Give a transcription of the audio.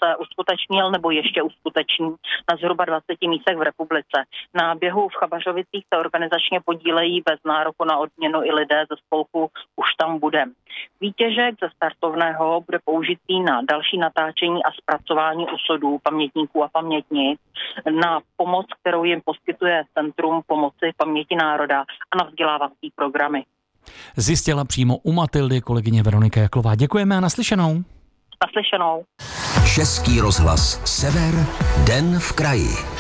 se uskutečnil nebo ještě uskuteční na zhruba 20 místech v republice. Na běhu v Chabařovicích se organizačně podílejí bez nároku na odměnu i lidé ze spolku Už tam budem. Výtěžek ze startovného bude použitý na další natáčení a zpracování osudů pamětníků a pamětnic, na pomoc, kterou jim poskytuje Centrum pomoci paměti národa a na vzdělávací programy. Zjistila přímo u Matyldy kolegyně Veronika Jaklová. Děkujeme a naslyšenou. Naslyšenou. Český rozhlas Sever, den v kraji.